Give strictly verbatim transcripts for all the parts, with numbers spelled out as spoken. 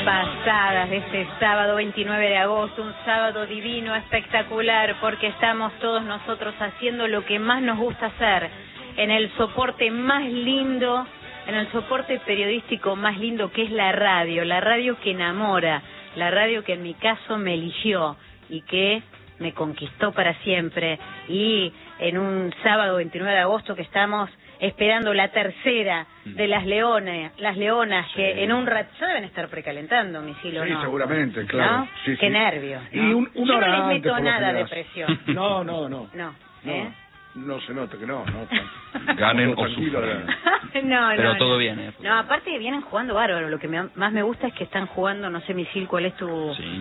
pasadas de este sábado veintinueve de agosto, un sábado divino, espectacular, porque estamos todos nosotros haciendo lo que más nos gusta hacer, en el soporte más lindo, en el soporte periodístico más lindo, que es la radio, la radio que enamora, la radio que en mi caso me eligió y que me conquistó para siempre. Y en un sábado veintinueve de agosto que estamos esperando la tercera de las leones, las leonas, que sí, en un rato ya deben estar precalentando, Misil, ¿o sí, no? Sí, seguramente, claro. ¿No? Sí, Qué sí. nervio, ¿no? Y un, una Yo hora no les antes, meto nada de general. presión. No, no, no. No, no. ¿eh? No se nota que no, no. Ganen o tranquilo, sufran. no, Pero no, todo no. bien, ¿eh? No, aparte que vienen jugando bárbaro. Lo que me, más me gusta es que están jugando, no sé, Misil, ¿cuál es tu...? Sí.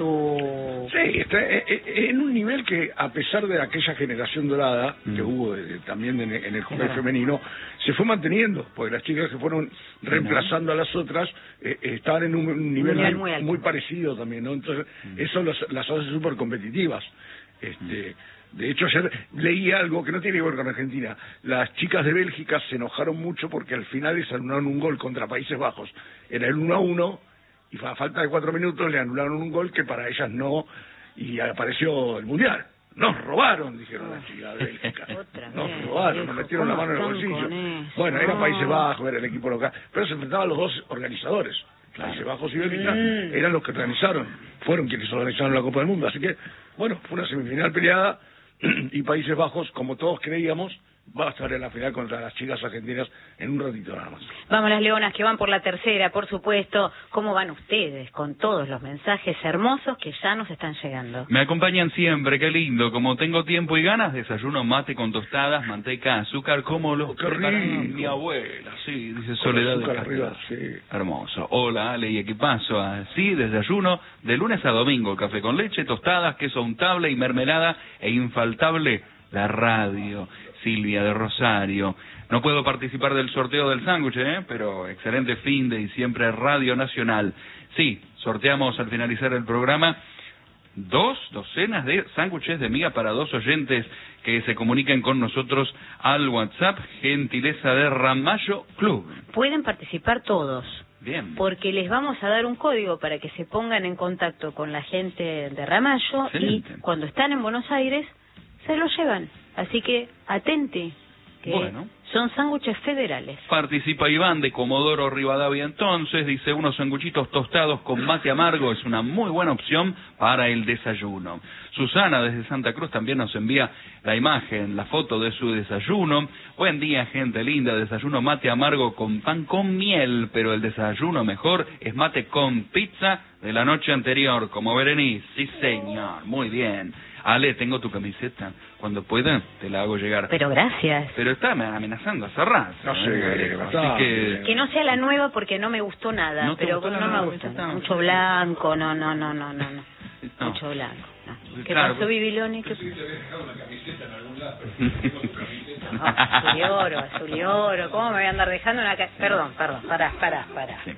tu... Sí, está eh, eh, en un nivel que, a pesar de aquella generación dorada mm. que hubo eh, también en, en el hockey claro. femenino, se fue manteniendo, porque las chicas que fueron reemplazando a las otras eh, estaban en un, un nivel, nivel muy, muy parecido también, ¿no? Entonces, mm. eso los, las hace súper competitivas. Este... Mm. De hecho, ayer leí algo que no tiene que ver con Argentina. Las chicas de Bélgica se enojaron mucho porque al final les anularon un gol contra Países Bajos. Era el uno a uno y a falta de cuatro minutos le anularon un gol que para ellas no, y apareció el Mundial. Nos robaron, dijeron las chicas de Bélgica. Nos robaron, nos metieron la mano en el bolsillo. Bueno, era Países Bajos, era el equipo local, pero se enfrentaban los dos organizadores. Países Bajos y Bélgica mm. eran los que organizaron, fueron quienes organizaron la Copa del Mundo. Así que, bueno, fue una semifinal peleada. Y Países Bajos, como todos creíamos, va a estar en la final contra las chicas argentinas en un ratito nada más. Vamos las leonas, que van por la tercera, por supuesto. ¿Cómo van ustedes con todos los mensajes hermosos que ya nos están llegando? Me acompañan siempre, qué lindo. Como tengo tiempo y ganas, desayuno mate con tostadas, manteca, azúcar, como los preparaba mi abuela. Sí, dice Soledad de arriba, sí. Hermoso. Hola, Ale, ¿y qué paso? Así, desayuno de lunes a domingo. Café con leche, tostadas, queso untable y mermelada, e infaltable la radio. Silvia de Rosario. No puedo participar del sorteo del sándwich, ¿eh? Pero excelente fin de y siempre Radio Nacional. Sí, sorteamos al finalizar el programa dos docenas de sándwiches de miga para dos oyentes que se comuniquen con nosotros al WhatsApp, gentileza de Ramallo Club. Pueden participar todos. Bien. Porque les vamos a dar un código para que se pongan en contacto con la gente de Ramallo. Excelente. Y cuando están en Buenos Aires se lo llevan. Así que atente, que bueno, son sándwiches federales. Participa Iván de Comodoro Rivadavia entonces, dice, unos sanguchitos tostados con mate amargo es una muy buena opción para el desayuno. Susana desde Santa Cruz también nos envía la imagen, la foto de su desayuno. Buen día, gente linda, desayuno mate amargo con pan con miel, pero el desayuno mejor es mate con pizza de la noche anterior, como Berenice. Sí, señor, muy bien. Ale, tengo tu camiseta. Cuando pueda, te la hago llegar. Pero gracias. Pero está amenazando a cerrar. No sé, ¿eh? Así que... que no sea la nueva porque no me gustó nada. ¿No te pero gustó no la me gusta. Está... Mucho blanco, no, no, no, no, no. no. no. Mucho blanco. No. ¿Qué claro, pasó, Bibiloni? ¿Qué... Sí, te había dejado una camiseta en algún lado, no, azul y oro, azul y oro. ¿Cómo me voy a andar dejando una camiseta? Perdón, perdón, pará, pará, pará. Sí.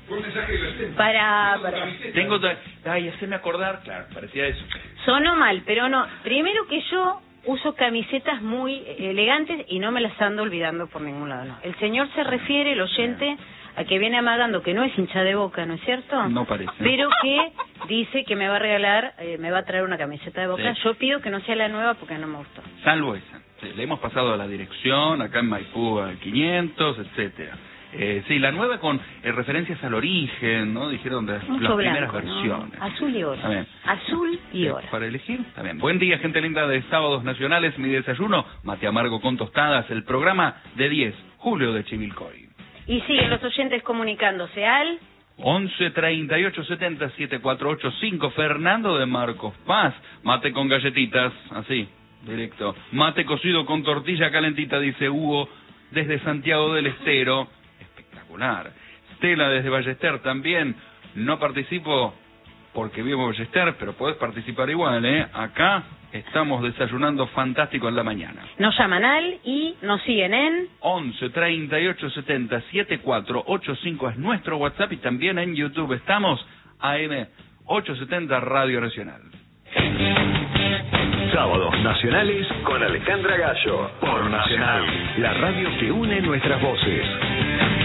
Pará, pará. Tengo... Ay, haceme acordar, claro, parecía eso. Sonó mal, pero no. Primero que yo uso camisetas muy elegantes y no me las ando olvidando por ningún lado, no. El señor se refiere, el oyente, a que viene amagando que no es hincha de Boca, ¿no es cierto? No parece. Pero que dice que me va a regalar, eh, me va a traer una camiseta de Boca. Sí. Yo pido que no sea la nueva porque no me gustó. Salvo esa. Sí, le hemos pasado a la dirección, acá en Maipú al quinientos, etcétera. Eh, sí, la nueva con eh, referencias al origen, ¿no? Dijeron de Mucho las blanco, primeras versiones. ¿no? Azul y oro. Azul y oro. Para elegir, está bien. Buen día, gente linda de Sábados Nacionales. Mi desayuno, mate amargo con tostadas. El programa de diez, Julio de Chivilcoy. Y siguen los oyentes comunicándose al... once treinta y ocho setenta siete cuatro ocho cinco. Fernando de Marcos Paz. Mate con galletitas, así, directo. Mate cocido con tortilla calentita, dice Hugo, desde Santiago del Estero. Stella desde Ballester también. No participo porque vivo en Ballester, pero podés participar igual, ¿eh? Acá estamos desayunando fantástico en la mañana. Nos llaman al y nos siguen en... once treinta y ocho setenta siete cuatro ocho cinco es nuestro WhatsApp y también en YouTube estamos A M ochocientos setenta Radio Nacional. Sábados Nacionales con Alejandra Gallo por Nacional, la radio que une nuestras voces.